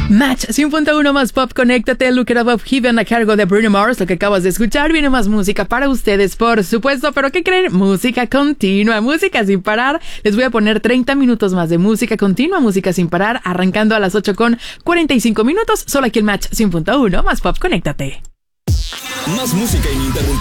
Match 100.1 más pop, conéctate, Look It Above Heaven a cargo de Bruno Mars. Lo que acabas de escuchar, viene más música para ustedes, por supuesto. Pero ¿qué creen? Música continua, música sin parar. Les voy a poner 30 minutos más de música continua, música sin parar, arrancando a las 8:45 minutos, solo aquí en Match 100.1 más pop, conéctate. Más música ininterrumpida.